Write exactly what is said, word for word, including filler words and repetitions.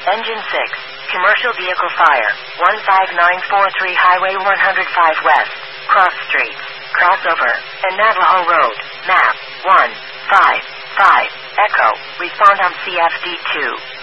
Engine six. Commercial vehicle fire. one five nine four three Highway one oh five West. Cross Streets. Crossover. And Navajo Road. Map. one five five. Echo. Respond on C F D two.